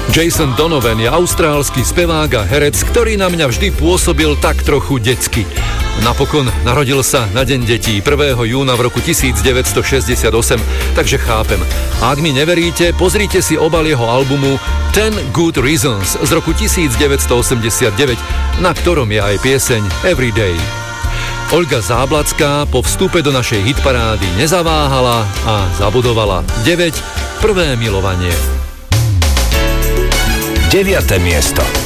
Jason Donovan je austrálsky spevák a herec, ktorý na mňa vždy pôsobil tak trochu detsky. Napokon narodil sa na deň detí 1. júna v roku 1968, takže chápem. A ak mi neveríte, pozrite si obal jeho albumu 10 Good Reasons z roku 1989, na ktorom je aj pieseň Everyday. Olga Záblacká po vstupe do našej hitparády nezaváhala a zabudovala 9 prvé milovanie. 9. miesto.